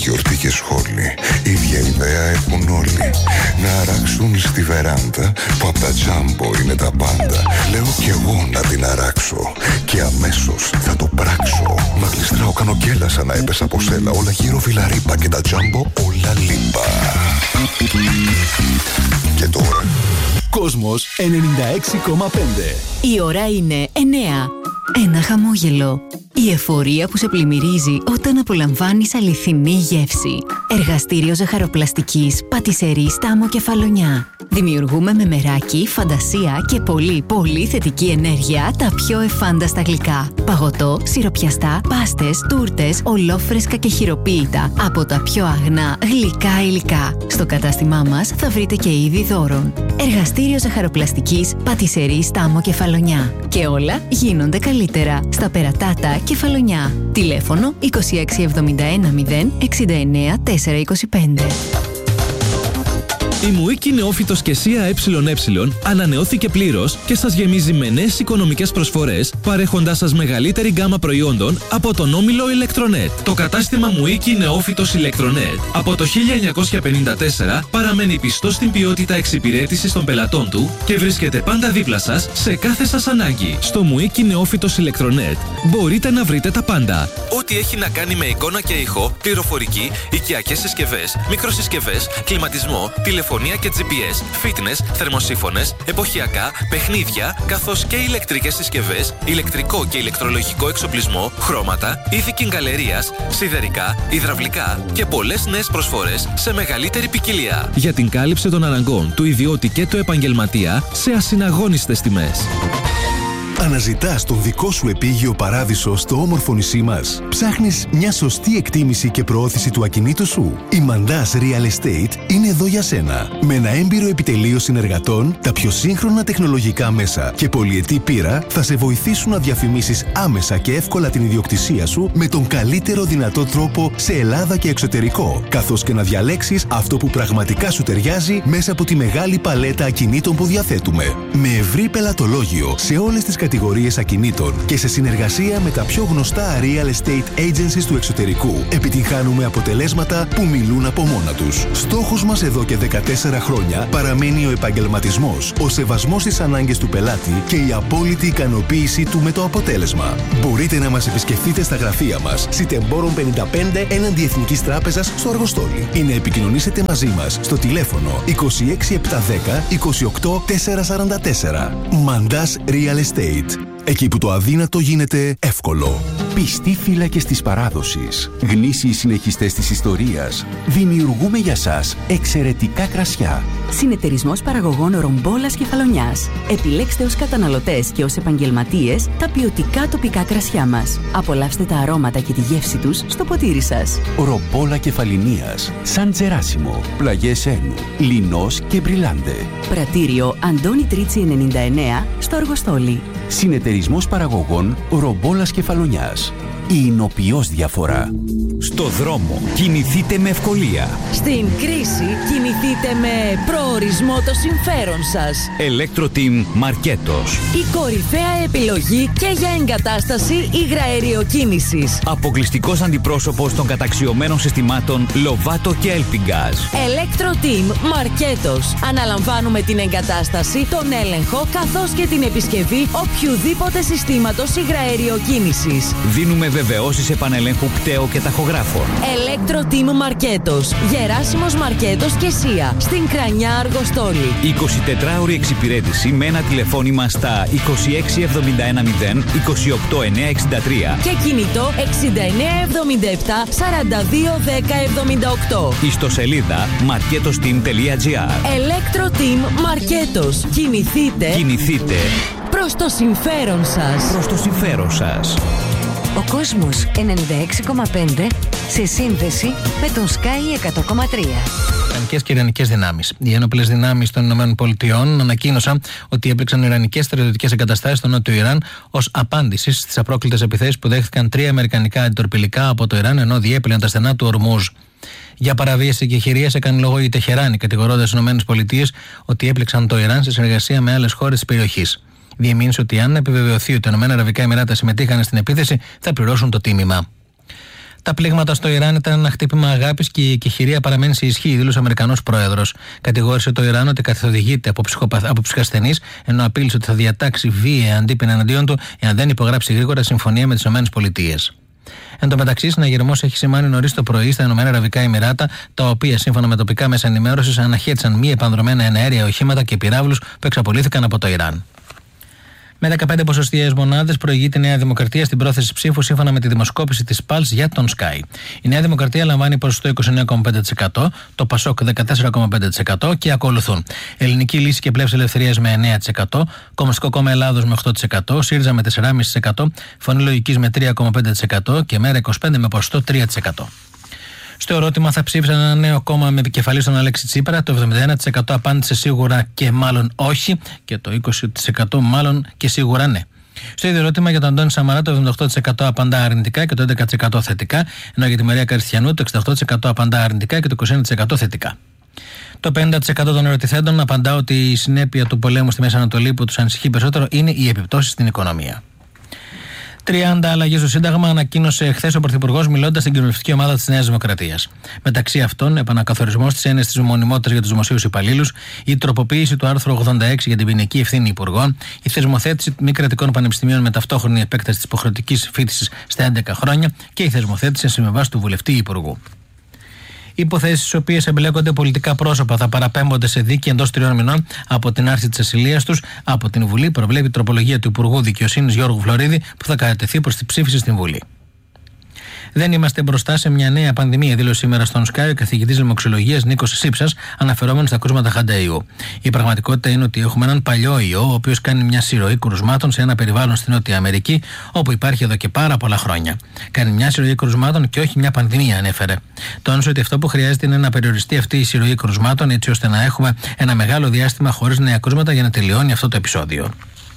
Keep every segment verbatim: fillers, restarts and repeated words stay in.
γιορτή και σχόλη. Ίδια ιδέα έχουν όλοι. Να αράξουν στη βεράντα που απ' τα τζάμπο είναι τα πάντα. Λέω κι εγώ να την αράξω και αμέσως θα το πράξω. Μα γλιστράω κάνω κέλα σαν να έπεσα από σέλα. Όλα γύρω φιλαρίπα και τα τζάμπο όλα λίπα. Και τώρα Κόσμος ενενήντα έξι κόμμα πέντε. Η ώρα είναι εννέα. Ένα χαμόγελο. Η εφορία που σε πλημμυρίζει όταν απολαμβάνεις αληθινή γεύση. Εργαστήριο ζαχαροπλαστικής, πατισερή Στάμο Κεφαλονιά. Δημιουργούμε με μεράκι, φαντασία και πολύ πολύ θετική ενέργεια τα πιο εφάνταστα γλυκά. Παγωτό, σιροπιαστά, πάστες, τούρτες, ολόφρεσκα και χειροποίητα από τα πιο αγνά γλυκά υλικά. Στο κατάστημά μας θα βρείτε και είδη δώρων. Εργαστήριο ζαχαροπλαστικής, πατισερή Στάμο Κεφαλονιά. Και όλα γίνονται καλύτερα στα Περατάτα Κεφαλονιά. Τηλέφωνο είκοσι έξι εβδομήντα ένα μηδέν εξήντα εννέα τετρακόσια είκοσι πέντε. Η Μουίκη Νεόφυτος και ΣΥΑ ΕΕ ανανεώθηκε πλήρως και σας γεμίζει με νέες οικονομικές προσφορές, παρέχοντάς σας μεγαλύτερη γκάμα προϊόντων από τον όμιλο Ηλεκτρονέτ. Το κατάστημα Μουίκη Νεόφυτος Ηλεκτρονέτ από το χίλια εννιακόσια πενήντα τέσσερα παραμένει πιστό στην ποιότητα εξυπηρέτησης των πελατών του και βρίσκεται πάντα δίπλα σας σε κάθε σας ανάγκη. Στο Μουίκη Νεόφυτος Ηλεκτρονέτ μπορείτε να βρείτε τα πάντα. Ό,τι έχει να κάνει με εικόνα και ήχο, πληροφορική, οικιακές συσκευές, μικροσυσκευές, κλιματισμό, τηλεφωνία και τζι πι ες, fitness, θερμοσύφωνες, εποχιακά, παιχνίδια, καθώς και ηλεκτρικές συσκευές, ηλεκτρικό και ηλεκτρολογικό εξοπλισμό, χρώματα, είδη κιγκαλερίας, σιδερικά, υδραυλικά και πολλές νέες προσφορές σε μεγαλύτερη ποικιλία. Για την κάλυψη των αναγκών του ιδιώτη και του επαγγελματία σε ασυναγώνιστες τιμές. Αναζητάς τον δικό σου επίγειο παράδεισο στο όμορφο νησί μας. Ψάχνεις μια σωστή εκτίμηση και προώθηση του ακινήτου σου. Η Mandas Real Estate είναι εδώ για σένα. Με ένα έμπειρο επιτελείο συνεργατών, τα πιο σύγχρονα τεχνολογικά μέσα και πολυετή πείρα θα σε βοηθήσουν να διαφημίσεις άμεσα και εύκολα την ιδιοκτησία σου με τον καλύτερο δυνατό τρόπο σε Ελλάδα και εξωτερικό, καθώς και να διαλέξεις αυτό που πραγματικά σου ταιριάζει μέσα από τη μεγάλη παλέτα ακινήτων που διαθέτουμε. Με ευρύ πελατολόγιο σε όλες τις κατηγορίες κατηγορίες ακινήτων και σε συνεργασία με τα πιο γνωστά real estate agencies του εξωτερικού επιτυγχάνουμε αποτελέσματα που μιλούν από μόνα τους. Στόχος μας εδώ και δεκατέσσερα χρόνια παραμένει ο επαγγελματισμός, ο σεβασμός στις ανάγκες του πελάτη και η απόλυτη ικανοποίησή του με το αποτέλεσμα. Μπορείτε να μας επισκεφτείτε στα γραφεία μας Σιτεμπόρων πενήντα πέντε έναντι Εθνικής Τράπεζας στο Αργοστόλι ή να επικοινωνήσετε μαζί μας στο τηλέφωνο είκοσι έξι επτακόσια δέκα είκοσι οκτώ τετρακόσια σαράντα τέσσερα. Mandas Real Estate. Εκεί που το αδύνατο γίνεται εύκολο. Πιστοί φύλακες της παράδοσης, γνήσιοι συνεχιστές της ιστορίας, δημιουργούμε για σας εξαιρετικά κρασιά. Συνεταιρισμός παραγωγών Ρομπόλας Κεφαλονιάς. Επιλέξτε ως καταναλωτές και ως επαγγελματίες τα ποιοτικά τοπικά κρασιά μας. Απολαύστε τα αρώματα και τη γεύση τους στο ποτήρι σας. Ρομπόλα Κεφαλινίας, Σαν Τζεράσιμο, Πλαγιές Ένου, Λινός και Μπριλάντε. Πρατήριο Αντώνη Τρίτσι ενενήντα εννέα στο Αργοστόλι. Συνεταιρισμός παραγωγών Ρομπόλας Κεφαλονιάς. Η εινοποιώς διαφορά. Στο δρόμο κινηθείτε με ευκολία. Στην κρίση κινηθείτε με προορισμό το συμφέρον σας. Electro-Team Μαρκέτος. Η κορυφαία επιλογή και για εγκατάσταση υγραεριοκίνησης. Αποκλειστικός αντιπρόσωπος των καταξιωμένων συστημάτων Lovato και Elpingaz. Electro-Team Μαρκέτος. Αναλαμβάνουμε την εγκατάσταση, τον έλεγχο καθώς και την επισκευή οποιουδήποτε συστήματος υγραεριοκίνησης. Δίνουμε βεβαιώσεις επανελέγχου πτέο και ταχογράφων. Electro-Team Μαρκέτος. Γεράσιμος Μαρκέτος και ΣΥΑ. Στην Κρανιά Αργοστόλη. εικοσιτετράωρη εξυπηρέτηση με ένα τηλεφώνημα στα είκοσι έξι εβδομήντα ένα μηδέν είκοσι οκτώ εννιακόσια εξήντα τρία και κινητό εξήντα εννέα εβδομήντα επτά σαράντα δύο δέκα εβδομήντα οκτώ. Ιστοσελίδα marketosteam τελεία gr. Electro-Team Μαρκέτος. Κινηθείτε. Κινηθείτε. Προς το συμφέρον σας. Προς το συμφέρον σας. Ο Κόσμος ενενήντα έξι κόμμα πέντε σε σύνδεση με τον Sky εκατό κόμμα τρία. Ιρανικές και Ιρανικές δυνάμεις. Οι ένοπλες δυνάμεις των ΗΠΑ ανακοίνωσαν ότι έπληξαν ιρανικές στρατιωτικές εγκαταστάσεις στο νότιο Ιράν ως απάντηση στις απρόκλητες επιθέσεις που δέχτηκαν τρία αμερικανικά αντιτορπιλικά από το Ιράν ενώ διέπλαιναν τα στενά του Ορμούζ. Για παραβίαση και χειρίες έκανε λόγο η Τεχεράνη, κατηγορώντας τις ΗΠΑ ότι έπληξαν το Ιράν σε συνεργασία με άλλες χώρες της περιοχής. Διεμήνυσε ότι αν επιβεβαιωθεί ότι τα Ηνωμένα Αραβικά Εμιράτα συμμετείχαν στην επίθεση, θα πληρώσουν το τίμημα. Τα πλήγματα στο Ιράν ήταν ένα χτύπημα αγάπης και η εκεχηρία παραμένει σε ισχύ, δήλωσε ο Αμερικανός πρόεδρος. Κατηγόρησε το Ιράν ότι καθοδηγείται από, ψυχοπαθ... από ψυχασθενείς, ενώ απείλησε ότι θα διατάξει βίαια αντίπεινα εναντίον του εάν δεν υπογράψει γρήγορα συμφωνία με τις ΗΠΑ. Εν τω μεταξύ, συναγερμός έχει σημάνει νωρίς το πρωί στα Ηνωμένα Αραβικά Εμιράτα, τα οποία σύμφωνα με τοπικά μέσα ενημέρωσης αναχέτησαν μη επανδρομένα εναέρια οχήματα και πυράβλους που εξαπολύθηκαν από το Ιράν. Με δεκαπέντε ποσοστιαίες μονάδες προηγείται η Νέα Δημοκρατία στην πρόθεση ψήφου σύμφωνα με τη δημοσκόπηση της Pulse για τον Sky. Η Νέα Δημοκρατία λαμβάνει ποσοστό είκοσι εννέα κόμμα πέντε τοις εκατό, το Πασόκ δεκατέσσερα κόμμα πέντε τοις εκατό και ακολουθούν Ελληνική Λύση και Πλεύση Ελευθερίας με εννέα τοις εκατό, Κομμουνιστικό Κόμμα Ελλάδος με οκτώ τοις εκατό, ΣΥΡΙΖΑ με τέσσερα κόμμα πέντε τοις εκατό, Φωνή Λογικής με τρία κόμμα πέντε τοις εκατό και Μέρα είκοσι πέντε με ποσοστό τρία τοις εκατό. Στο ερώτημα θα ψήφισαν ένα νέο κόμμα με επικεφαλή στον Αλέξη Τσίπρα, το εβδομήντα ένα τοις εκατό απάντησε σίγουρα και μάλλον όχι και το είκοσι τοις εκατό μάλλον και σίγουρα ναι. Στο ίδιο ερώτημα για τον Αντώνη Σαμαρά, το εβδομήντα οκτώ τοις εκατό απαντά αρνητικά και το έντεκα τοις εκατό θετικά, ενώ για τη Μαρία Καριστιανού το εξήντα οκτώ τοις εκατό απαντά αρνητικά και το είκοσι ένα τοις εκατό θετικά. Το πενήντα τοις εκατό των ερωτηθέντων απαντά ότι η συνέπεια του πολέμου στη Μέση Ανατολή που τους ανησυχεί περισσότερο είναι οι επιπτώσεις στην οικονομία. τριάντα αλλαγές στο Σύνταγμα ανακοίνωσε χθες ο Πρωθυπουργός μιλώντας στην κοινοβουλευτική ομάδα της Νέας Δημοκρατίας. Μεταξύ αυτών, επανακαθορισμός της έννοιας της μονιμότητας για τους δημοσίους υπαλλήλους, η τροποποίηση του άρθρου ογδόντα έξι για την ποινική ευθύνη υπουργών, η θεσμοθέτηση μη κρατικών πανεπιστημίων με ταυτόχρονη επέκταση της υποχρεωτικής φοιτησης στα έντεκα χρόνια και η θεσμοθέτηση σε συμβιβάση του βουλευτή υπουργού. Οι υποθέσεις στις οποίες εμπλέκονται πολιτικά πρόσωπα θα παραπέμπονται σε δίκη εντός τριών μηνών από την άρση της ασυλίας τους από την Βουλή, προβλέπει η τροπολογία του Υπουργού Δικαιοσύνης Γιώργου Φλωρίδη που θα κατατεθεί προς τη ψήφιση στην Βουλή. Δεν είμαστε μπροστά σε μια νέα πανδημία, δήλωσε σήμερα στον Sky ο καθηγητής λοιμοξιολογίας Νίκος Σύψας, αναφερόμενος στα κρούσματα χανταΐου. Η πραγματικότητα είναι ότι έχουμε έναν παλιό ιό, ο οποίος κάνει μια συρροή κρουσμάτων σε ένα περιβάλλον στην Νότια Αμερική, όπου υπάρχει εδώ και πάρα πολλά χρόνια. Κάνει μια συρροή κρουσμάτων και όχι μια πανδημία, ανέφερε. Τόνισε ότι αυτό που χρειάζεται είναι να περιοριστεί αυτή η συρροή κρουσμάτων, έτσι ώστε να έχουμε ένα μεγάλο διάστημα χωρίς νέα κρούσματα για να τελειώνει αυτό το επεισόδιο.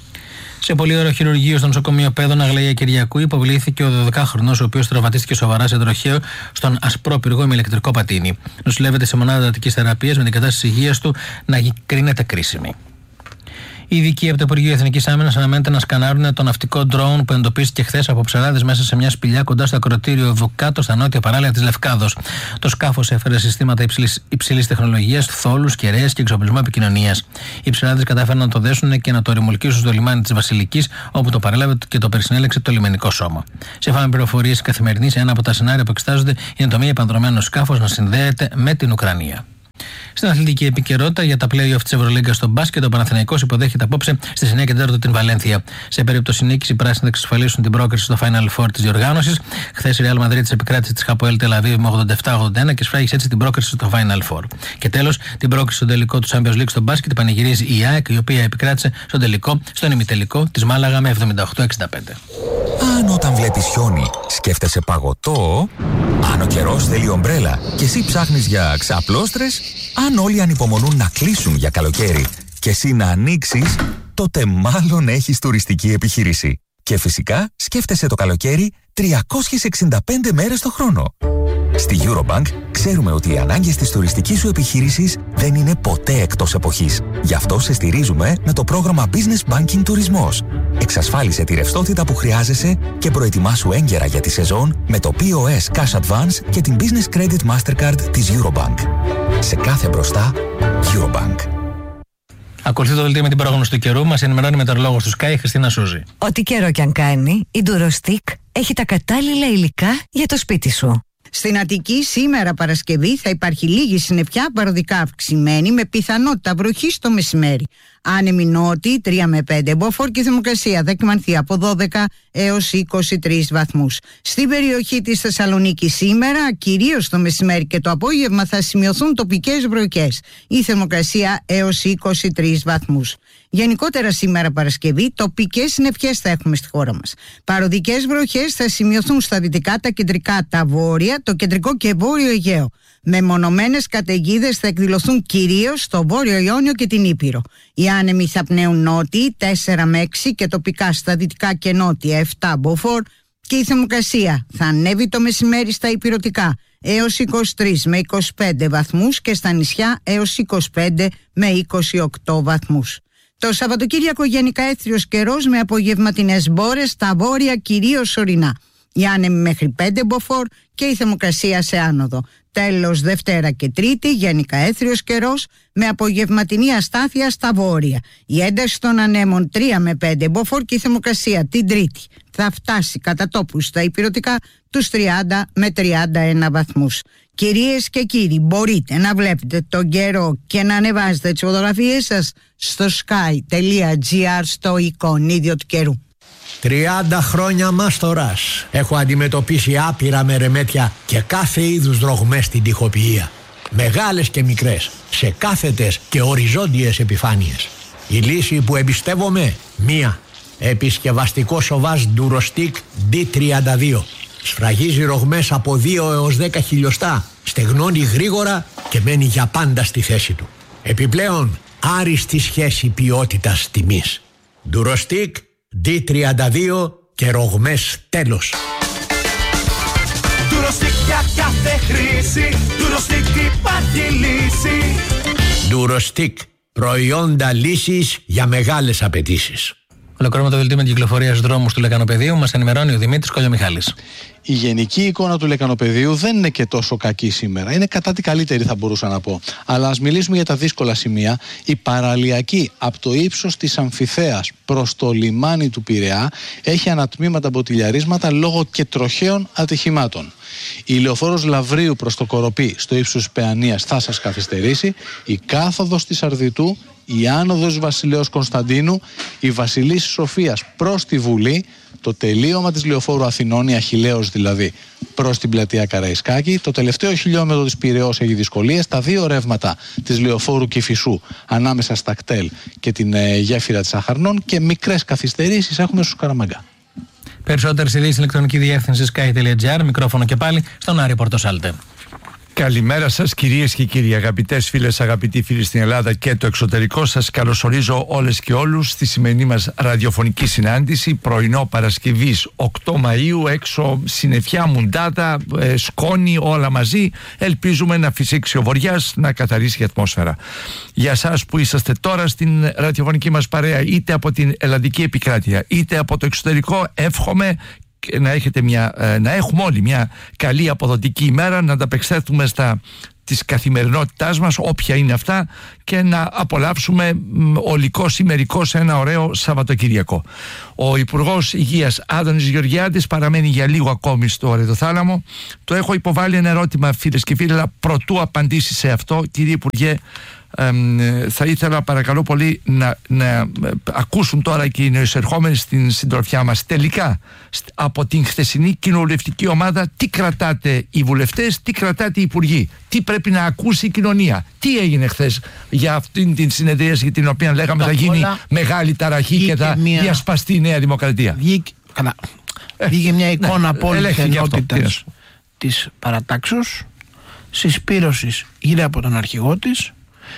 Σε πολύωρο χειρουργείο στο νοσοκομείο Πέδων Αγλαία Κυριακού υποβλήθηκε ο δωδεκάχρονος, ο οποίος τραυματίστηκε σοβαρά σε τροχαίο στον ασπρό πυργό με ηλεκτρικό πατίνι. Νοσηλεύεται σε μονάδα εντατικής θεραπείας με την κατάσταση υγείας του να κρίνεται κρίσιμη. Οι ειδικοί από το Υπουργείο Εθνικής Άμυνας αναμένεται να σκανάρουν το ναυτικό ντρόουν που εντοπίστηκε χθες από ψαράδες μέσα σε μια σπηλιά κοντά στο ακροτήριο Βουκάτο στα νότια παράλια της Λευκάδος. Το σκάφος έφερε συστήματα υψηλής, υψηλής τεχνολογίας, θόλους, κεραίες και εξοπλισμό επικοινωνίας. Οι ψαράδες κατάφεραν να το δέσουν και να το ρημουλκίσουν στο λιμάνι της Βασιλικής, όπου το παρέλαβε και το περισυνέλεξε το λιμενικό σώμα. Σύμφωνα με πληροφορίες καθημερινής, ένα από τα σενάρια που εξετάζονται είναι το μη επανδρομένο σκάφος να συνδέεται με την Ουκρανία. Στην αθλητική επικαιρότητα για τα play-off της Ευρωλίγκα στο μπάσκετ, ο Παναθηναϊκός υποδέχεται απόψε στις εννιά και τέσσερα την Βαλένθια. Σε περίπτωση νίκης, οι πράσινοι θα εξασφαλίσουν την πρόκριση στο Final Four της διοργάνωσης. Χθες η Real Madrid επικράτησε της Χαποέλ Τελ Αβίβ με ογδόντα επτά ογδόντα ένα και σφράγισε έτσι την πρόκριση στο Final Four. Και τέλος, την πρόκριση στο τελικό του Champions League στο μπάσκετ πανηγυρίζει η ΑΕΚ, η οποία επικράτησε στον τελικό, στον ημιτελικό της Μάλαγα με εβδομήντα οκτώ εξήντα πέντε. Αν όταν βλέπεις χιόνι σκέφτεσαι παγωτό, αν ο καιρός θέλει ομπρέλα και εσύ ψάχνεις για ξαπλώστρες, αν όλοι ανυπομονούν να κλείσουν για καλοκαίρι και εσύ να ανοίξεις, τότε μάλλον έχεις τουριστική επιχείρηση. Και φυσικά σκέφτεσαι το καλοκαίρι τριακόσιες εξήντα πέντε μέρες το χρόνο. Στη Eurobank ξέρουμε ότι οι ανάγκες της τουριστικής σου επιχείρησης δεν είναι ποτέ εκτός εποχής. Γι' αυτό σε στηρίζουμε με το πρόγραμμα Business Banking Τουρισμός. Εξασφάλισε τη ρευστότητα που χρειάζεσαι και προετοιμάσου έγκαιρα για τη σεζόν με το πι ο ες Cash Advance και την Business Credit Mastercard της Eurobank. Σε κάθε μπροστά, Eurobank. Ακολουθεί το δελτίο με την πρόγνωση του καιρού. Μας ενημερώνει η μετεωρολόγος του Sky, η Χριστίνα Σούζη. Ό,τι καιρό κι αν κάνει, η Durostick έχει τα κατάλληλα υλικά για το σπίτι σου. Στην Αττική σήμερα Παρασκευή θα υπάρχει λίγη συννεφιά, παροδικά αυξημένη, με πιθανότητα βροχής το μεσημέρι. Άνεμη νότη τρία με πέντε, μποφόρ και θερμοκρασία θα κυμανθεί από δώδεκα έως είκοσι τρεις βαθμούς. Στην περιοχή της Θεσσαλονίκης σήμερα, κυρίως το μεσημέρι και το απόγευμα, θα σημειωθούν τοπικές βροχές. Η θερμοκρασία έως είκοσι τρεις βαθμούς. Γενικότερα σήμερα Παρασκευή, τοπικές συννεφιές θα έχουμε στη χώρα μας. Παροδικές βροχές θα σημειωθούν στα δυτικά, τα κεντρικά, τα βόρεια, το κεντρικό και βόρειο Αιγαίο. Μεμονωμένες καταιγίδες θα εκδηλωθούν κυρίως στο βόρειο Ιόνιο και την Ήπειρο. Οι άνεμοι θα πνέουν νότιοι τέσσερα με έξι και τοπικά στα δυτικά και νότια επτά μποφόρ και η θερμοκρασία θα ανέβει το μεσημέρι στα ηπειρωτικά έως είκοσι τρεις με είκοσι πέντε βαθμούς και στα νησιά έως είκοσι πέντε με είκοσι οκτώ βαθμούς. Το Σαββατοκύριακο γενικά έθριος καιρός με απογευματινές μπόρες στα βόρεια κυρίως ορεινά. Οι άνεμοι μέχρι πέντε μποφόρ και η θερμοκρασία σε άνοδο. Τέλος, Δευτέρα και Τρίτη, γενικά έθριος καιρός με απογευματινή αστάθεια στα βόρεια. Η ένταση των ανέμων τρία με πέντε μποφόρ και η θερμοκρασία την Τρίτη θα φτάσει κατά τόπους στα ηπειρωτικά τους τριάντα με τριάντα ένα βαθμούς. Κυρίες και κύριοι, μπορείτε να βλέπετε τον καιρό και να ανεβάζετε τις φωτογραφίες σας στο sky τελεία gr στο εικονίδιο του καιρού. τριάντα χρόνια μάστορας. Έχω αντιμετωπίσει άπειρα μερεμέτια και κάθε είδους δρογμές στην τοιχοποιία. Μεγάλες και μικρές, σε κάθετες και οριζόντιες επιφάνειες. Η λύση που εμπιστεύομαι, μία. Επισκευαστικό σοβάζ Durostic ντι τριάντα δύο. Σφραγίζει ρογμές από δύο έως δέκα χιλιοστά, στεγνώνει γρήγορα και μένει για πάντα στη θέση του. Επιπλέον, άριστη σχέση ποιότητας τιμής. Durostic ντι τριάντα δύο και ρογμές τέλος. Durostic για κάθε χρήση, Durostic υπάρχει λύση. Durostic, προϊόντα λύσης για μεγάλες απαιτήσεις. Ολοκληρώνουμε το δελτίο με την κυκλοφορία στους δρόμους του Λεκανοπεδίου. Μας ενημερώνει ο Δημήτρης Κολιομιχάλης. Η γενική εικόνα του Λεκανοπεδίου δεν είναι και τόσο κακή σήμερα. Είναι κατά τη καλύτερη, θα μπορούσα να πω. Αλλά ας μιλήσουμε για τα δύσκολα σημεία. Η παραλιακή από το ύψος της Αμφιθέας προς το λιμάνι του Πειραιά έχει ανατμήματα μποτιλιαρίσματα λόγω και τροχαίων ατυχημάτων. Η λεωφόρος Λαβρίου προς το Κοροπή στο ύψος της Παιανίας θα σας καθυστερήσει. Η κάθοδος της Αρδιτού, η άνοδος Βασιλέως Κωνσταντίνου, η Βασιλής Σοφίας προς τη Βουλή, το τελείωμα της λεωφόρου Αθηνών, η Αχιλλέως δηλαδή, προς την πλατεία Καραϊσκάκη. Το τελευταίο χιλιόμετρο της Πειραιώς έχει δυσκολίες. Τα δύο ρεύματα της λεωφόρου Κηφισού ανάμεσα στα κτέλ και την ε, γέφυρα της Αχαρνών και μικρές καθυστερήσεις έχουμε στους Καραμαγκά. Περισσότερες ειδήσεις ηλεκτρονική διεύθυνση sky τελεία gr, μικρόφωνο και πάλι στον Άρη Πορτοσάλτε. Καλημέρα σας κυρίες και κύριοι, αγαπητές φίλες, αγαπητοί φίλοι στην Ελλάδα και το εξωτερικό. Σας καλωσορίζω όλες και όλους στη σημερινή μας ραδιοφωνική συνάντηση, πρωινό Παρασκευής οκτώ Μαΐου, έξω συννεφιά, μουντάτα, ε, σκόνη, όλα μαζί. Ελπίζουμε να φυσήξει ο βοριάς, να καθαρίσει η ατμόσφαιρα. Για σας που είσαστε τώρα στην ραδιοφωνική μας παρέα, είτε από την ελλαδική επικράτεια είτε από το εξωτερικό, εύχομαι να, έχετε μια, να έχουμε όλοι μια καλή αποδοτική ημέρα, να ανταπεξέλθουμε στα της καθημερινότητάς μας, όποια είναι αυτά, και να απολαύσουμε ολικός ημερικός ένα ωραίο Σαββατοκυριακό. Ο Υπουργός Υγείας Άδωνης Γεωργιάδης παραμένει για λίγο ακόμη στο Ρεδοθάλαμο. Το έχω υποβάλει ένα ερώτημα, φίλες και φίλοι, αλλά προτού απαντήσει σε αυτό, κύριε Υπουργέ, Ε, θα ήθελα παρακαλώ πολύ να, να ακούσουν τώρα και οι νεοεισερχόμενοι στην συντροφιά μας τελικά από την χθεσινή κοινοβουλευτική ομάδα τι κρατάτε οι βουλευτές, τι κρατάτε οι υπουργοί, τι πρέπει να ακούσει η κοινωνία, τι έγινε χθες για αυτήν την συνεδρίαση για την οποία λέγαμε θα γίνει μεγάλη ταραχή και θα μια... διασπαστεί η Νέα Δημοκρατία. Βγήκε, καλά. Ε, Βγήκε μια εικόνα απόλυτη ενότητας της παρατάξεως, συσπήρωσης γύρω από τον αρχηγό της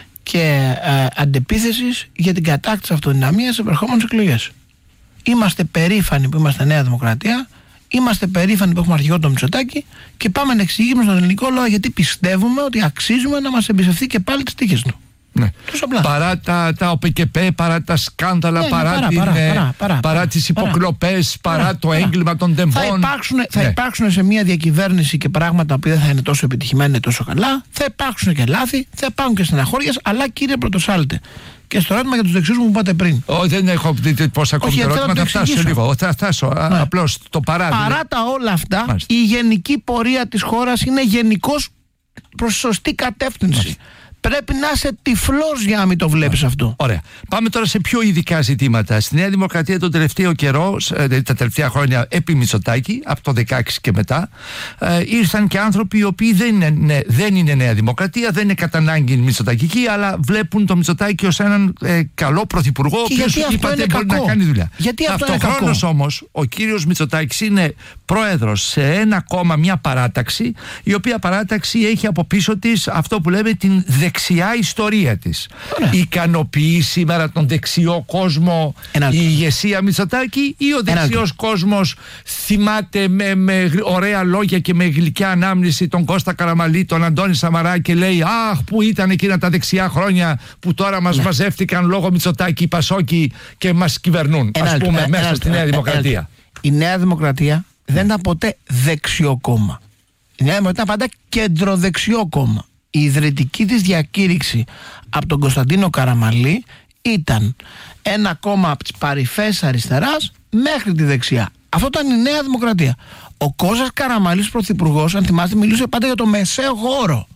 και ε, αντεπίθεσης για την κατάκτηση αυτοδυναμίας σε επερχόμενες εκλογές. Είμαστε περήφανοι που είμαστε Νέα Δημοκρατία, είμαστε περήφανοι που έχουμε αρχηγό τον Μητσοτάκη και πάμε να εξηγήσουμε στον ελληνικό λαό γιατί πιστεύουμε ότι αξίζουμε να μας εμπιστευτεί και πάλι τις τύχες του. Ναι. Παρά τα, τα ΟΠΚΠ, παρά τα σκάνδαλα, ναι, παρά, παρά, την, παρά, παρά, παρά, παρά τις υποκλοπές, παρά, παρά το παρά. έγκλημα των τεμπών. Θα υπάρξουν, ναι. θα υπάρξουν σε μια διακυβέρνηση και πράγματα που δεν θα είναι τόσο επιτυχημένα, τόσο καλά. Θα υπάρξουν και λάθη, θα υπάρχουν και στεναχώριες. Αλλά κύριε Πρωτοσάλτε, και στο ερώτημα για τους δεξιούς μου είπατε πριν. Όχι, δεν έχω δει πώς ακόμη το ερώτημα. Θα φτάσω λίγο. Θα φτάσω. Ναι. Απλώς το παράδειγμα. Παρά τα όλα αυτά, Μάλιστα. η γενική πορεία της χώρας είναι γενικώς προς σωστή κατεύθυνση. Μάλιστα. Πρέπει να είσαι τυφλός για να μην το βλέπεις yeah. αυτό. Ωραία. Πάμε τώρα σε πιο ειδικά ζητήματα. Στη Νέα Δημοκρατία τον τελευταίο καιρό, τα τελευταία χρόνια επί Μητσοτάκη, από το δεκαέξι και μετά, ε, ήρθαν και άνθρωποι οι οποίοι δεν είναι, ναι, δεν είναι Νέα Δημοκρατία, δεν είναι κατά ανάγκη Μητσοτακικοί, αλλά βλέπουν τον Μητσοτάκη ως έναν ε, καλό πρωθυπουργό, ο οποίος είπατε μπορεί να κάνει δουλειά. Γιατί αυτό είναι Ταυτοχρόνως όμως, ο κύριος Μητσοτάκης είναι πρόεδρος σε ένα κόμμα, μια παράταξη, η οποία παράταξη έχει από πίσω της αυτό που λέμε την δεξιά. Δεξιά ιστορία της. Ωραία. Ικανοποιεί σήμερα τον δεξιό κόσμο Ένα... η ηγεσία Μητσοτάκη ή ο δεξιός κόσμος θυμάται με, με ωραία λόγια και με γλυκιά ανάμνηση τον Κώστα Καραμαλή, τον Αντώνη Σαμαρά και λέει αχ που ήταν εκείνα τα δεξιά χρόνια που τώρα μας ναι. μαζεύτηκαν λόγω Μητσοτάκη, Πασόκη και μας κυβερνούν Ένα... ας πούμε Ένα... μέσα Ένα... στη Νέα Δημοκρατία. Η Νέα Δημοκρατία δεν ήταν ποτέ δεξιό κόμμα. Η Νέα Δημοκρατία ήταν πάντα κεντροδεξιό κόμμα. Η ιδρυτική της διακήρυξη από τον Κωνσταντίνο Καραμανλή ήταν ένα κόμμα από τις παρυφές αριστεράς μέχρι τη δεξιά. Αυτό ήταν η Νέα Δημοκρατία. Ο Κώστας Καραμανλής πρωθυπουργός, αν θυμάστε, μιλούσε πάντα για το μεσαίο χώρο.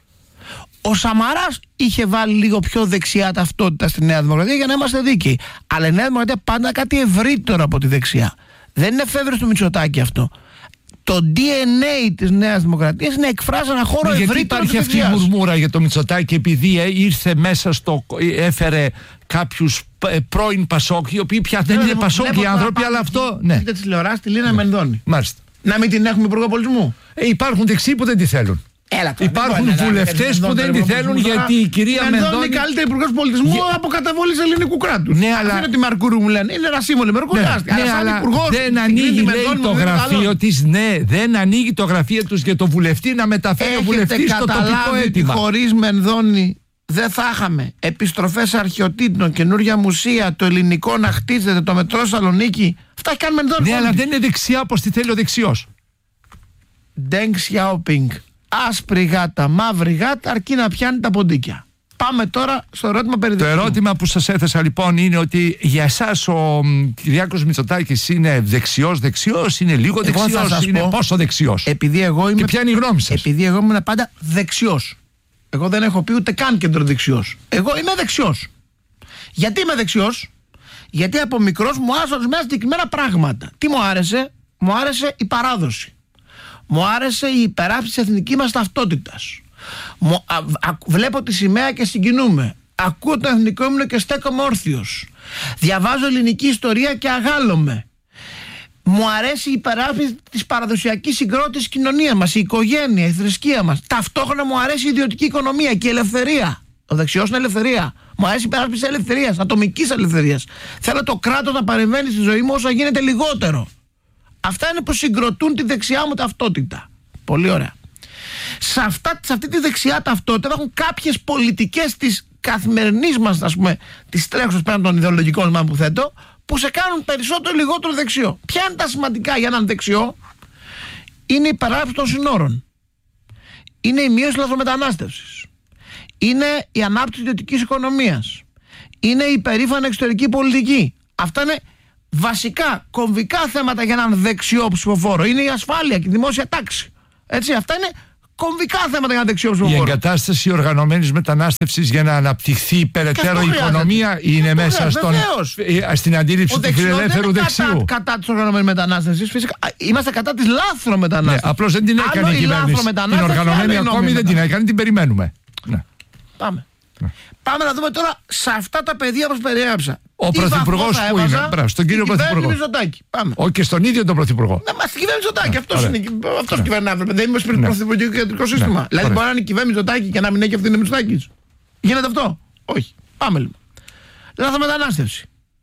Ο Σαμαράς είχε βάλει λίγο πιο δεξιά ταυτότητα στη Νέα Δημοκρατία για να είμαστε δίκαιοι. Αλλά η Νέα Δημοκρατία πάντα κάτι ευρύτερο από τη δεξιά. Δεν είναι εφεύρεση του Μητσοτάκη αυτό. Το ντι εν έι της Νέας Δημοκρατίας είναι εκφράζει ένα χώρο ευρύτερο. Γιατί υπάρχει αυτή η μουρμούρα για το Μητσοτάκη, επειδή ήρθε μέσα στο. Έφερε κάποιους πρώην Πασόκ, οι οποίοι πια δεν είναι Πασόκ οι άνθρωποι, αλλά αυτό. Ναι. Δείτε τη τηλεοράση τη Λίνα Μενδώνη. Μάλιστα. Να μην την έχουμε υπουργό πολιτισμού. Ε, υπάρχουν δεξιοί που δεν τη θέλουν. Έλα, τώρα, υπάρχουν βουλευτές που δεν τη θέλουν, γιατί η κυρία Μενδώνη. Μενδώνη είναι η καλύτερη υπουργός πολιτισμού για... από καταβολή ελληνικού κράτους. Ναι, αλλά. Δεν είναι τη Μαρκούρου μου λένε. Είναι ένα σύμβολο μεροκοντάστη. Ναι, αλλά, αλλά δεν ανοίγει, λέει, το γραφείο της. Ναι, δεν ανοίγει το γραφείο τους για το βουλευτή να μεταφέρει ο βουλευτής στο τοπικό αίτημα. Χωρίς Μενδώνη δεν θα είχαμε επιστροφές αρχαιοτήτων, καινούργια μουσεία, το ελληνικό να χτίζεται, το μετρό Θεσσαλονίκη. Αυτά έχει κάνει Μενδώνη. Ναι, αλλά δεν είναι δεξιά όπως τη θέλει ο δεξιός. Deng Xiaoping. Άσπρη γάτα, μαύρη γάτα, αρκεί να πιάνει τα ποντίκια. Πάμε τώρα στο ερώτημα περί δεξιού. Το ερώτημα που σας έθεσα λοιπόν είναι ότι για εσάς ο Κυριάκος Μητσοτάκης είναι δεξιός, δεξιός, είναι λίγο δεξιός, είναι πω, πόσο δεξιός. Επειδή εγώ είμαι, και ποια είναι η γνώμη σας? Επειδή εγώ ήμουν πάντα δεξιός. Εγώ δεν έχω πει ούτε καν κεντροδεξιός. Εγώ είμαι δεξιός. Γιατί είμαι δεξιός? Γιατί από μικρός μου άρεσαν ορισμένα συγκεκριμένα πράγματα. Τι μου άρεσε? Μου άρεσε η παράδοση. Μου άρεσε η υπεράσπιση της εθνικής μας ταυτότητας. Μου, α, α, βλέπω τη σημαία και συγκινούμε. Ακούω το εθνικό ύμνο και στέκομαι όρθιος. Διαβάζω ελληνική ιστορία και αγάλωμαι. Μου αρέσει η υπεράσπιση της παραδοσιακής συγκρότησης της κοινωνίας μας, η οικογένεια, η θρησκεία μας. Ταυτόχρονα μου αρέσει η ιδιωτική οικονομία και η ελευθερία. Ο δεξιός είναι ελευθερία. Μου αρέσει η υπεράσπιση της ελευθερίας, ατομικής ελευθερίας. Θέλω το κράτος να παρεμβαίνει στη ζωή μου όσο γίνεται λιγότερο. Αυτά είναι που συγκροτούν τη δεξιά μου ταυτότητα. Πολύ ωραία. Σε, αυτά, σε αυτή τη δεξιά ταυτότητα υπάρχουν κάποιες πολιτικές της καθημερινής μας, ας πούμε, της τρέχουσας πέραν των ιδεολογικών μας που θέτω, που σε κάνουν περισσότερο ή λιγότερο δεξιό. Ποια είναι τα σημαντικά για έναν δεξιό? Είναι η παράπτωση των συνόρων. Είναι η μείωση της λαθρομετανάστευσης. Είναι η ανάπτυξη ιδιωτικής οικονομίας. Είναι η περήφανη εξωτερική πολιτική. Αυτά είναι βασικά κομβικά θέματα για έναν δεξιό ψηφοφόρο. Είναι η ασφάλεια και η δημόσια τάξη. Έτσι, αυτά είναι κομβικά θέματα για έναν δεξιό ψηφοφόρο. Η εγκατάσταση οργανωμένης μετανάστευσης για να αναπτυχθεί περαιτέρω η οικονομία είναι μέσα στον, στην αντίληψη του φιλελεύθερου δεξιού. Κατά, κατά της οργανωμένης μετανάστευσης, φυσικά. Είμαστε κατά της λάθρομετανάστευσης. Ναι, απλώς δεν την έκανε η κυβέρνηση. Την οργανωμένη ακόμη δεν την έκανε, την περιμένουμε. Ναι. Πάμε. Ναι. Πάμε να δούμε τώρα σε αυτά τα πεδία που περιέγραψα. Ο πρωθυπουργός που είναι? Μπράβο, στον κύριο πρωθυπουργό. Πάμε. Όχι, και στον ίδιο τον πρωθυπουργό. Ναι, μα στην κυβέρνηση Μητσοτάκη. Αυτός είναι. Αυτός κυβερνάει. Δεν είμαι πριν πρωθυπουργικό κεντρικό σύστημα. Δηλαδή μπορεί να είναι η κυβέρνηση Μητσοτάκη και να μην έχει ευθύνη Μητσοτάκης. Γίνεται αυτό? Όχι. Πάμε λοιπόν. Λαθρομετανάστευση.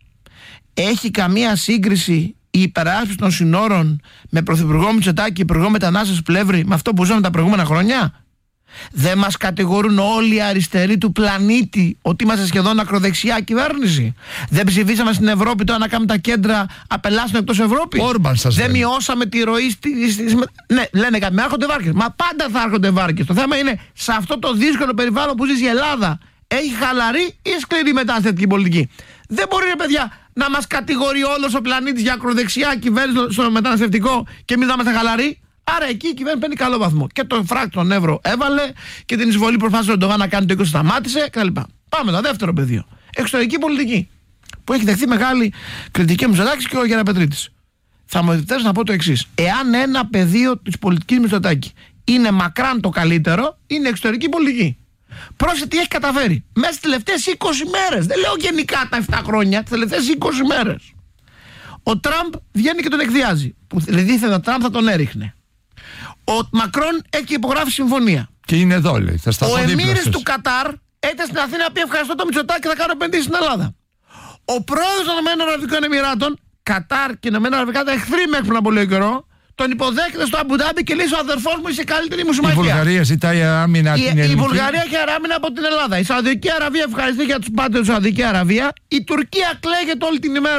Έχει καμία σύγκριση η υπεράσπιση των συνόρων με πρωθυπουργό Μητσοτάκη και υπουργό μετανάστευσης Πλεύρη με αυτό που ζούμε τα προηγούμενα χρόνια? Δεν μας κατηγορούν όλοι οι αριστεροί του πλανήτη ότι είμαστε σχεδόν ακροδεξιά κυβέρνηση? Δεν ψηφίσαμε στην Ευρώπη τώρα να κάνουμε τα κέντρα απελάσεων εκτός Ευρώπης? Όρμπαν σας Δεν λένε. μειώσαμε τη ροή στη, στη, στη... Ναι, λένε κάποιοι, έρχονται βάρκες. Μα πάντα θα έρχονται βάρκες. Το θέμα είναι σε αυτό το δύσκολο περιβάλλον που ζει η Ελλάδα, έχει χαλαρή ή σκληρή μεταναστευτική πολιτική? Δεν μπορεί, ρε παιδιά, να μας κατηγορεί όλος ο πλανήτης για ακροδεξιά κυβέρνηση στο μεταναστευτικό και εμείς να είμαστε χαλαροί. Άρα εκεί η κυβέρνηση παίρνει καλό βαθμό. Και το φράκτον ευρώ έβαλε και την εισβολή προσπάθησε ο Ερντογάν να κάνει το είκοσι σταμάτησε κτλ. Πάμε το δεύτερο πεδίο. Εξωτερική πολιτική. Που έχει δεχθεί μεγάλη κριτική Μητσοτάκης και ο Γεραπετρίτης. Θα μου επιτρέψετε να πω το εξής. Εάν ένα πεδίο της πολιτικής Μητσοτάκη είναι μακράν το καλύτερο, είναι εξωτερική πολιτική. Πρόσεχε τι έχει καταφέρει. Μέσα στις τελευταίες είκοσι μέρες. Δεν λέω γενικά τα επτά χρόνια, τις τελευταίες είκοσι μέρες. Ο Τραμπ βγαίνει και τον εκδιάζει. Που δηλαδή ήθελε ο Τραμπ θα τον έριχνε. Ο Μακρόν έχει υπογράφει συμφωνία. Και είναι εδώ, λέει. Θα ο Εμμύρης του Κατάρ έρθει στην Αθήνα να πει ευχαριστώ το Μητσοτάκη και θα κάνω επενδύσεις στην Ελλάδα. Ο πρόεδρος των ΗΠΑ, Κατάρ και ΗΠΑ εχθροί μέχρι πριν από λίγο καιρό, τον υποδέχεται στο Αμπουντάμπι και λέει: ο αδερφός μου είσαι καλύτερη μου συμμαχία. Η Βουλγαρία ζητάει άμυνα από την ελληνική. Η Βουλγαρία έχει άμυνα από την Ελλάδα. Η Σαουδική Αραβία ευχαριστεί για τους πάντες της Σαουδική Αραβία. Η Τουρκία κλαίγεται όλη την ημέρα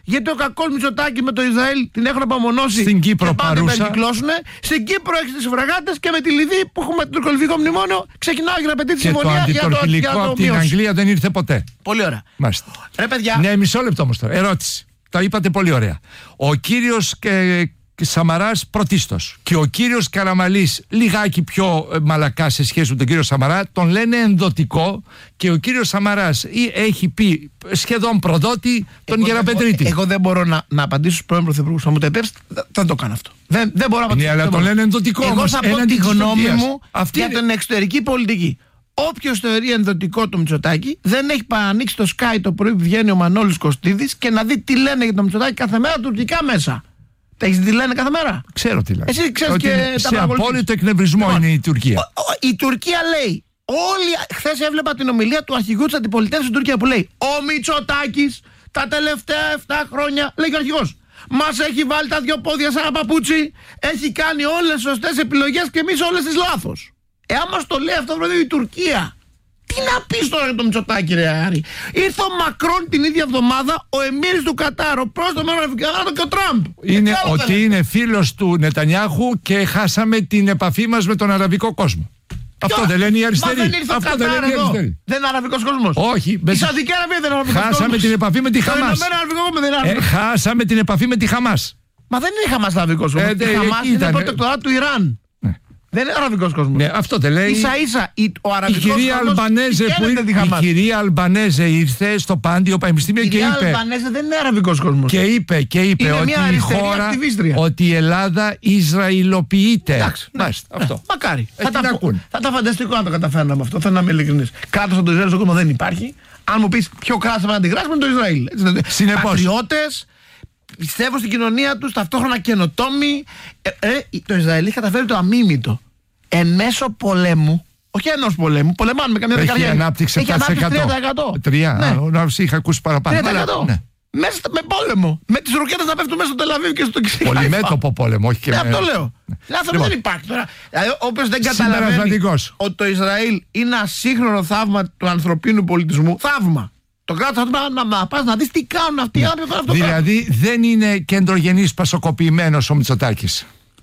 Γιατί ο κακός Μητσοτάκης με το Ισραήλ την έχουν απομονώσει. Στην Κύπρο και πάντα παρούσα. να κυκλώσουν. Στην Κύπρο έχει τις φραγάτες και με τη Λιβύη που έχουμε το τουρκολιβικό μνημόνιο ξεκινάει να απαιτεί τη συμφωνία για το αντιτορκιλικό από την Αγγλία δεν ήρθε ποτέ. Πολύ ωραία. Μάλιστα. Ρε παιδιά. Ναι, μισό λεπτό όμως τώρα. Ερώτηση. Τα είπατε πολύ ωραία. Ο κύριος ε, Σαμαράς πρωτίστως και ο κύριος Καραμαλής λιγάκι πιο ε, μαλακά σε σχέση με τον κύριο Σαμαρά, τον λένε ενδοτικό και ο κύριος Σαμαράς ή, έχει πει σχεδόν προδότη τον Γεραπετρίτη. Εγώ, εγώ δεν μπορώ να, να απαντήσω στους πρώην πρωθυπουργούς. Θα μου το επιτρέψετε, δεν το κάνω αυτό. Δεν, δεν μπορώ να απαντήσω. Ναι, αλλά τον λένε ενδοτικό. Εγώ όμως, θα πω τη γνώμη μου αυτή για είναι... την εξωτερική πολιτική. Όποιος θεωρεί ενδοτικό το Μητσοτάκη δεν έχει παρανοίξει το Sky το πρωί που βγαίνει ο Μανώλης Κωστίδης και να δει τι λένε για το Μητσοτάκη κάθε μέρα τουρκικά μέσα. Τα έχεις τι λένε κάθε μέρα? Ξέρω τι λένε. Εσύ ξέρεις ότι και σε τα απόλυτο εκνευρισμό λοιπόν, είναι η Τουρκία. Ο, ο, η Τουρκία λέει. Όλοι, χθες έβλεπα την ομιλία του αρχηγού της αντιπολιτεύσης στην Τουρκία που λέει ο Μητσοτάκης τα τελευταία επτά χρόνια, λέει και ο αρχηγός, μας έχει βάλει τα δυο πόδια σαν ένα παπούτσι, έχει κάνει όλες τις σωστές επιλογές και εμείς όλες τις λάθος. Εάν μας το λέει αυτό βράδυ η Τουρκία, τι να πεις τώρα για το Μητσοτάκη, ρε Άρη? Ήρθε ο Μακρόν την ίδια εβδομάδα, ο Εμμύρης του Κατάρ, ο πρόεδρος του Αραβικού και ο Τραμπ. Είναι ότι είναι, είναι φίλος του Νετανιάχου και χάσαμε την επαφή μας με τον αραβικό κόσμο. Αυτό δεν λένε οι αριστεροί. Μα δεν ήρθε Αυτό ο δεν Κατάρ λένε οι εδώ. αριστεροί. Δεν είναι αραβικός κόσμος. Όχι. Η Σαουδική Αραβία δεν είναι αραβικός κόσμος. Χάσαμε την επαφή με τη Το Χαμάς. Ηνωμένο Αραβικό Κόμμα δεν είναι αραβικός. Ε, χάσαμε την επαφή με τη Χαμάς. Μα δεν είναι η Χαμάς αραβικός κόσμος. Ε, Η Χαμάς ε, είναι ήταν, προτεκτοράτ του Ιράν. Ναι. Δεν είναι αραβικός κόσμος. Ναι, αυτό δεν λέει. Ίσα ίσα ο αραβικός η κυρία κόσμος Αλμπανέζε που η κυρία Αλμπανέζε ήρθε στο Πάντιο Πανεπιστήμιο και είπε. Η κυρία Αλμπανέζε δεν είναι αραβικός κόσμος. Και είπε, και είπε είναι ότι η χώρα, ότι η Ελλάδα Ισραηλοποιείται. Εντάξει, ναι, αυτό. Ε, μακάρι. Ε, θα, τα πω, θα τα φανταστικό να το καταφέρναμε αυτό. Θέλω να είμαι ειλικρινής. Κράτος από το Ισραήλ στον κόσμο δεν υπάρχει. Αν μου πεις ποιο κράτος θα αντιγράψουμε είναι το Ισραήλ. Συνεπώς. Πατριώτες, πιστεύω στην κοινωνία τους, ταυτόχρονα καινοτόμοι. Ε, ε, το Ισραήλ έχει καταφέρει το αμίμητο. Εν μέσω πολέμου, όχι ενός πολέμου, πολεμάνε καμιά δεκαετία. Έχει ανάπτυξη επτά τοις εκατό. τρία τοις εκατό. Τρία, Ναι. να είχα ακούσει παραπάνω. τρία τοις εκατό. Ναι. Μέσα με πόλεμο. Με τις ρουκέτες να πέφτουν μέσα στο Τελαβίβ και στο Κισικάιφα. Πολυμέτωπο πόλεμο, όχι και ναι, με... αυτό λέω. Ναι. Αυτό λοιπόν. Δεν υπάρχει τώρα. Δηλαδή, όποιος δεν καταλαβαίνει ότι το Ισραήλ είναι ένα σύγχρονο θαύμα του ανθρωπίνου πολιτισμού, θαύμα. Το κράτος θα να, να πας να δεις τι κάνουν αυτοί οι άνθρωποι. Αυτό δηλαδή κράτος. Δεν είναι κεντρογενής πασοκοποιημένος ο Μητσοτάκης.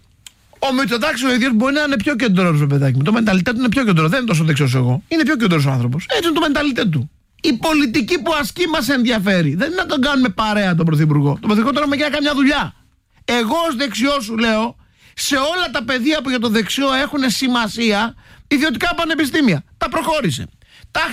Ο Μητσοτάκης ο ίδιος μπορεί να είναι πιο κεντρός, ρε παιδάκι μου. Το μενταλιτέ του είναι πιο κεντρό. Δεν είναι τόσο δεξιός εγώ. Είναι πιο κεντρός ο άνθρωπος. Έτσι είναι το μενταλιτέ του. Η πολιτική που ασκεί μας ενδιαφέρει. Δεν είναι να τον κάνουμε παρέα τον Πρωθυπουργό. Τον Πρωθυπουργό τώρα με κάνει καμιά δουλειά. Εγώ ως δεξιός σου λέω, σε όλα τα πεδία που για το δεξιό έχουν σημασία, ιδιωτικά πανεπιστήμια. Τα προχώρησε. Τα